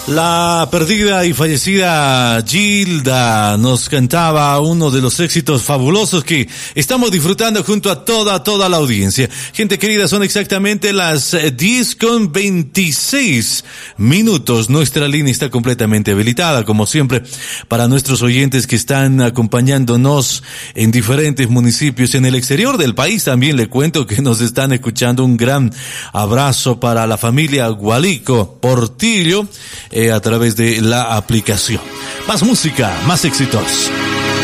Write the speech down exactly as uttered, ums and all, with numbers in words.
La perdida y fallecida Gilda nos cantaba uno de los éxitos fabulosos que estamos disfrutando junto a toda, toda la audiencia. Gente querida, son exactamente las diez con veintiséis minutos. Nuestra línea está completamente habilitada, como siempre, para nuestros oyentes que están acompañándonos en diferentes municipios en el exterior del país. También le cuento que nos están escuchando. Un gran abrazo para la familia Gualico Portillo, eh, a través de la aplicación. Más música, más éxitos.